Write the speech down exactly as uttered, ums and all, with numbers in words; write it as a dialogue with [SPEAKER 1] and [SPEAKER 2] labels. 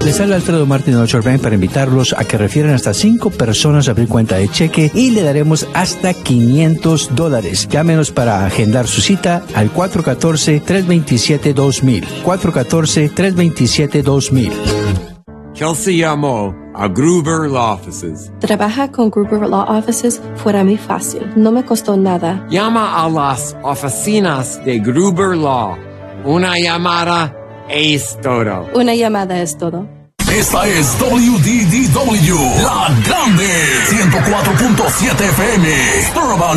[SPEAKER 1] Les habla Alfredo Martín de Ocho Bank para invitarlos a que refieran hasta cinco personas a abrir cuenta de cheque y le daremos hasta quinientos dólares. Llámenos para agendar su cita al cuatro uno cuatro, tres dos siete, dos mil. cuatro uno cuatro, tres dos siete, dos mil.
[SPEAKER 2] Kelsey llamó a Gruber Law Offices.
[SPEAKER 3] Trabaja con Gruber Law Offices fuera muy fácil. No me costó nada.
[SPEAKER 2] Llama a las oficinas de Gruber Law. Una llamada es todo.
[SPEAKER 3] Una llamada es todo.
[SPEAKER 4] Esta es W D D W, La Grande, ciento cuatro punto siete F M.